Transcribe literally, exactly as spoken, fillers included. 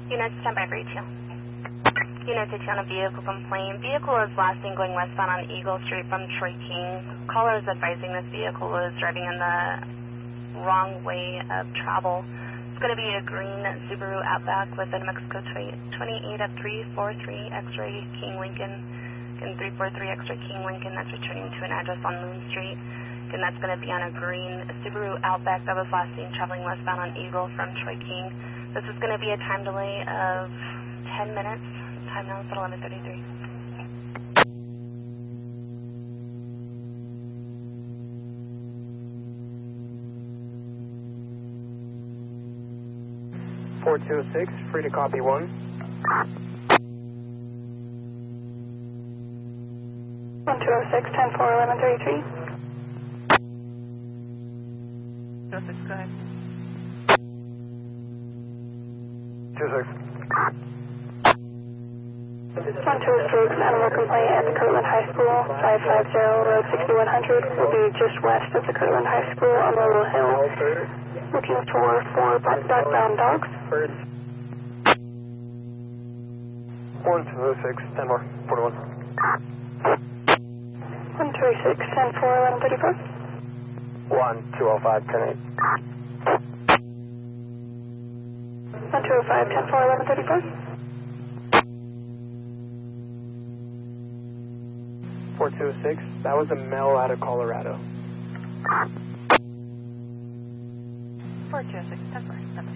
Units, stand by for each two. Unit six on a vehicle complaint. Vehicle is last seen going westbound on Eagle Street from Troy King. Caller is advising this vehicle was driving in the wrong way of travel. It's going to be a green Subaru Outback with a New Mexico twenty-eight F three four three X-ray King Lincoln. And three four three X-ray King Lincoln that's returning to an address on Moon Street. And that's going to be on a green Subaru Outback that was last seen traveling westbound on Eagle from Troy King. This is going to be a time delay of ten minutes. Time now is at eleven thirty-three. four two six, free to copy one. one two oh six, ten four, eleven thirty-three. oh six, go ahead. two six. one two oh six, animal complaint at the Kirtland High School, five five zero Road sixty-one hundred, will be just west of the Kirtland High School on Little Hill, looking for four dark-bound dogs. one two oh six, ten four, forty-one. one two oh six, ten four, eleven thirty-four. one two oh five, ten eight. one two oh five, ten four, eleven thirty-four. four two oh six, that was a male out of Colorado. four two oh six, ten four,